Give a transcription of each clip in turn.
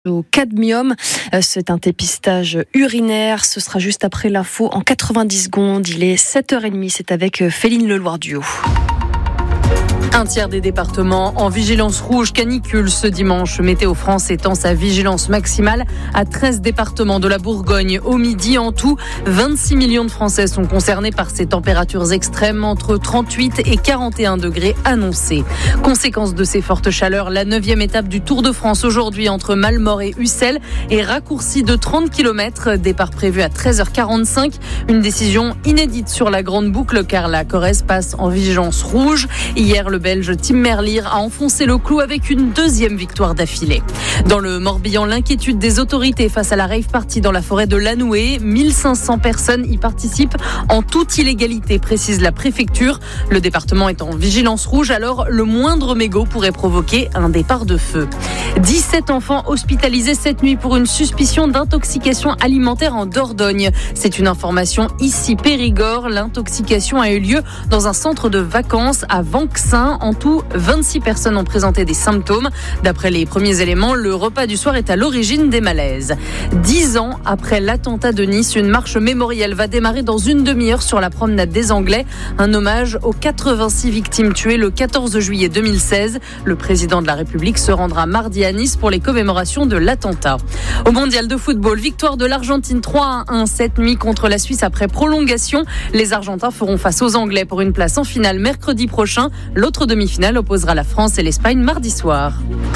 Au cadmium, c'est un dépistage urinaire. Ce sera juste après l'info en 90 secondes. Il est 7h30. C'est avec Féline Leloir-Duhaut. Un tiers des départements en vigilance rouge canicule ce dimanche. Météo France étend sa vigilance maximale à 13 départements de la Bourgogne. Au midi, en tout, 26 millions de Français sont concernés par ces températures extrêmes entre 38 et 41 degrés annoncés. Conséquence de ces fortes chaleurs, la 9e étape du Tour de France aujourd'hui entre Malmort et Ussel est raccourcie de 30 km. Départ prévu à 13h45. Une décision inédite sur la grande boucle car la Corrèze passe en vigilance rouge. Hier, le Belge Tim Merlier a enfoncé le clou avec une deuxième victoire d'affilée. Dans le Morbihan, l'inquiétude des autorités face à la rave party dans la forêt de Lanoué. 1500 personnes y participent en toute illégalité, précise la préfecture. Le département est en vigilance rouge, alors le moindre mégot pourrait provoquer un départ de feu. 17 enfants hospitalisés cette nuit pour une suspicion d'intoxication alimentaire en Dordogne. C'est une information ici Périgord. L'intoxication a eu lieu dans un centre de vacances à Vanxin. En tout, 26 personnes ont présenté des symptômes. D'après les premiers éléments, le repas du soir est à l'origine des malaises. 10 ans après l'attentat de Nice, une marche mémorielle va démarrer dans une demi-heure sur la promenade des Anglais. Un hommage aux 86 victimes tuées le 14 juillet 2016. Le président de la République se rendra mardi à Nice pour les commémorations de l'attentat. Au mondial de football, victoire de l'Argentine 3-1 cette nuit contre la Suisse après prolongation. Les Argentins feront face aux Anglais pour une place en finale mercredi prochain. L'autre demi-finale opposera la France et l'Espagne mardi soir.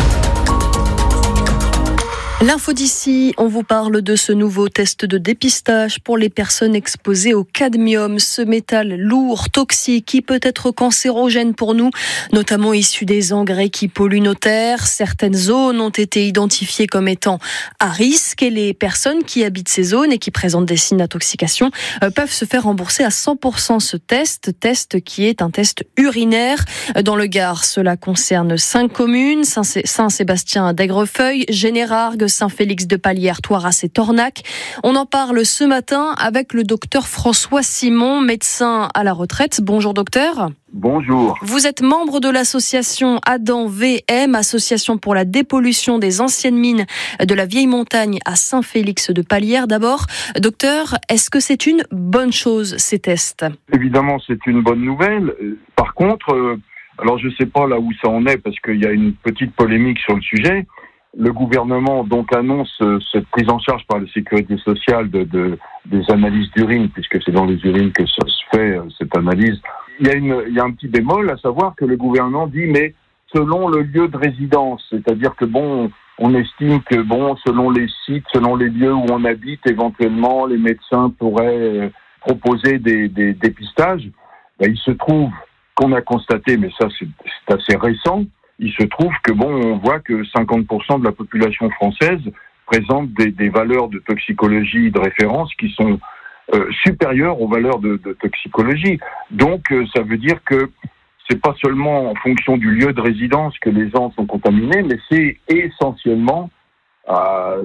L'info d'ici, on vous parle de ce nouveau test de dépistage pour les personnes exposées au cadmium, ce métal lourd, toxique, qui peut être cancérogène pour nous, notamment issu des engrais qui polluent nos terres. Certaines zones ont été identifiées comme étant à risque et les personnes qui habitent ces zones et qui présentent des signes d'intoxication peuvent se faire rembourser à 100% ce test qui est un test urinaire. Dans le Gard, cela concerne 5 communes, Saint-Sébastien d'Aigrefeuille, Générargues, Saint-Félix de Palières, Thoiras et Tornac. On en parle ce matin avec le docteur François Simon, médecin à la retraite. Bonjour docteur. Bonjour. Vous êtes membre de l'association Adam VM, association pour la dépollution des anciennes mines de la Vieille Montagne à Saint-Félix de Palières. D'abord, docteur, est-ce que c'est une bonne chose ces tests ? Évidemment, c'est une bonne nouvelle. Par contre, alors je ne sais pas là où ça en est parce qu'il y a une petite polémique sur le sujet. Le gouvernement donc annonce cette prise en charge par la sécurité sociale des analyses d'urine, puisque c'est dans les urines que ça se fait, cette analyse. Il y a un petit bémol, à savoir que le gouvernement dit, mais selon le lieu de résidence, c'est-à-dire que on estime que selon les sites, selon les lieux où on habite, éventuellement, les médecins pourraient proposer des dépistages. Il se trouve qu'on a constaté, mais ça c'est assez récent, il se trouve que on voit que 50% de la population française présente des valeurs de toxicologie de référence qui sont supérieures aux valeurs de toxicologie. Donc ça veut dire que c'est pas seulement en fonction du lieu de résidence que les gens sont contaminés, mais c'est essentiellement dans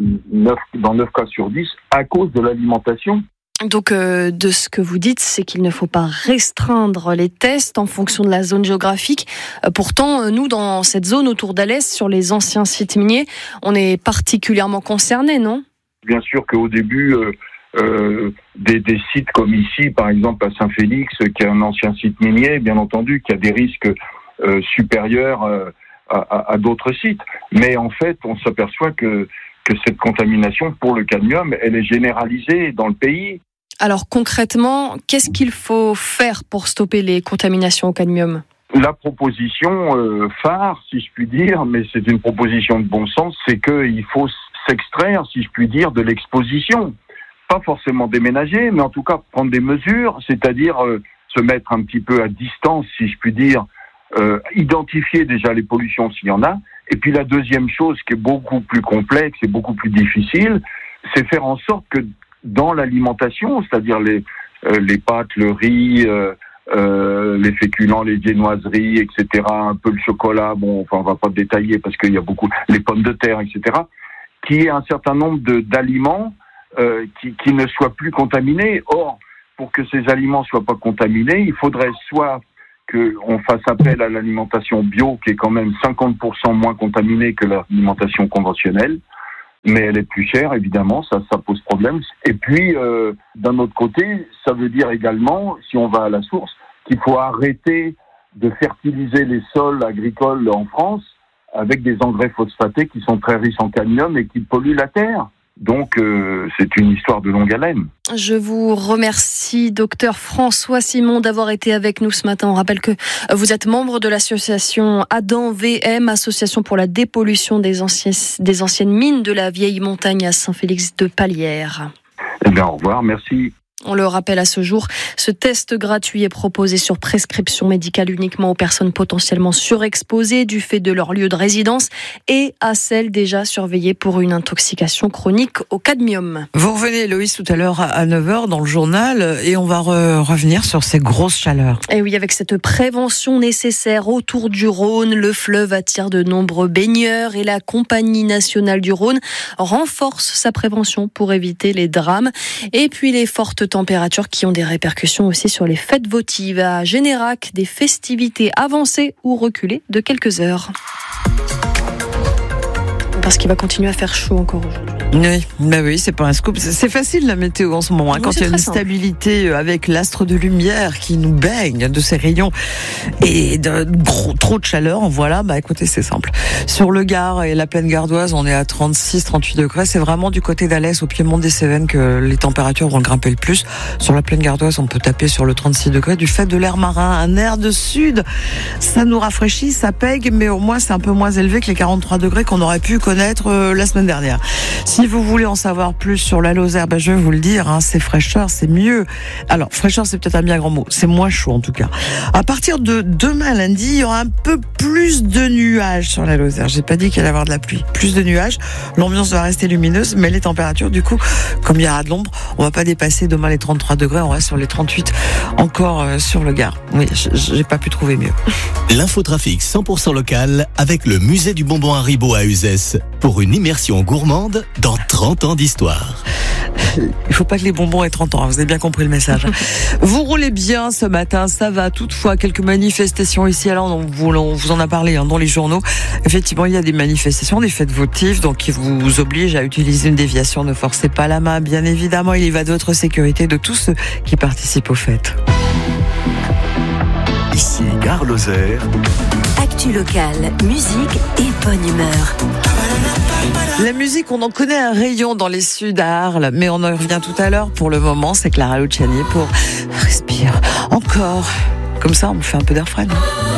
9 cas sur 10 à cause de l'alimentation. Donc, de ce que vous dites, c'est qu'il ne faut pas restreindre les tests en fonction de la zone géographique. Pourtant, nous, dans cette zone autour d'Alès, sur les anciens sites miniers, on est particulièrement concernés, non ? Bien sûr qu'au début, des sites comme ici, par exemple à Saint-Félix, qui est un ancien site minier, bien entendu, qui a des risques supérieurs à d'autres sites. Mais en fait, on s'aperçoit que cette contamination pour le cadmium, elle est généralisée dans le pays. Alors concrètement, qu'est-ce qu'il faut faire pour stopper les contaminations au cadmium ? La proposition phare, si je puis dire, mais c'est une proposition de bon sens, c'est qu'il faut s'extraire, si je puis dire, de l'exposition. Pas forcément déménager, mais en tout cas prendre des mesures, c'est-à-dire se mettre un petit peu à distance, si je puis dire, identifier déjà les pollutions s'il y en a. Et puis la deuxième chose qui est beaucoup plus complexe et beaucoup plus difficile, c'est faire en sorte que dans l'alimentation, c'est-à-dire les pâtes, le riz, les féculents, les viennoiseries, etc., un peu le chocolat, on va pas détailler parce qu'il y a beaucoup, les pommes de terre, etc., qui est un certain nombre d'aliments qui ne soient plus contaminés. Or, pour que ces aliments soient pas contaminés, il faudrait soit qu'on fasse appel à l'alimentation bio, qui est quand même 50% moins contaminée que l'alimentation conventionnelle, mais elle est plus chère, évidemment, ça pose problème. Et puis, d'un autre côté, ça veut dire également, si on va à la source, qu'il faut arrêter de fertiliser les sols agricoles en France avec des engrais phosphatés qui sont très riches en cadmium et qui polluent la terre. Donc, c'est une histoire de longue haleine. Je vous remercie, docteur François Simon, d'avoir été avec nous ce matin. On rappelle que vous êtes membre de l'association Adam VM, association pour la dépollution des anciennes mines de la vieille montagne à Saint-Félix-de-Palières. Eh bien, au revoir, merci. On le rappelle à ce jour, ce test gratuit est proposé sur prescription médicale uniquement aux personnes potentiellement surexposées du fait de leur lieu de résidence et à celles déjà surveillées pour une intoxication chronique au cadmium. Vous revenez, Loïs, tout à l'heure à 9h dans le journal et on va revenir sur ces grosses chaleurs. Et oui, avec cette prévention nécessaire autour du Rhône, le fleuve attire de nombreux baigneurs et la Compagnie nationale du Rhône renforce sa prévention pour éviter les drames. Et puis les fortes températures qui ont des répercussions aussi sur les fêtes votives. À Générac, des festivités avancées ou reculées de quelques heures. Parce qu'il va continuer à faire chaud encore aujourd'hui. Oui, c'est pas un scoop. C'est facile la météo en ce moment. Quand il y a une stabilité avec l'astre de lumière qui nous baigne de ses rayons et de trop de chaleur, voilà, écoutez, c'est simple. Sur le Gard et la plaine gardoise, on est à 36-38 degrés. C'est vraiment du côté d'Alès, au piémont des Cévennes, que les températures vont grimper le plus. Sur la plaine gardoise, on peut taper sur le 36 degrés du fait de l'air marin. Un air de sud, ça nous rafraîchit, ça pègue, mais au moins c'est un peu moins élevé que les 43 degrés qu'on aurait pu connaître la semaine dernière. Si vous voulez en savoir plus sur la Lozère, je vais vous le dire, c'est fraîcheur, c'est mieux. Alors, fraîcheur, c'est peut-être un bien grand mot. C'est moins chaud, en tout cas. À partir de demain, lundi, il y aura un peu plus de nuages sur la Lozère. J'ai pas dit qu'il allait y avoir de la pluie. Plus de nuages. L'ambiance va rester lumineuse, mais les températures, du coup, comme il y aura de l'ombre, on va pas dépasser demain les 33 degrés. On reste sur les 38 encore sur le Gard. Oui, j'ai pas pu trouver mieux. L'infotrafic 100% local avec le musée du bonbon Haribo à Uzès pour une immersion gourmande dans 30 ans d'histoire. Il faut pas que les bonbons aient 30 ans, vous avez bien compris le message. Vous roulez bien ce matin, ça va. Toutefois, quelques manifestations ici, alors on vous en a parlé dans les journaux. Effectivement, il y a des manifestations, des fêtes votives, donc qui vous obligent à utiliser une déviation. Ne forcez pas la main, bien évidemment. Il y va de votre sécurité, de tous ceux qui participent aux fêtes. Ici Gare Lozère. Actu locale, musique et bonne humeur. La musique, on en connaît un rayon dans les Suds à Arles, mais on en revient tout à l'heure. Pour le moment, c'est Clara Luciani pour Respire encore. Comme ça, on me fait un peu d'air frais.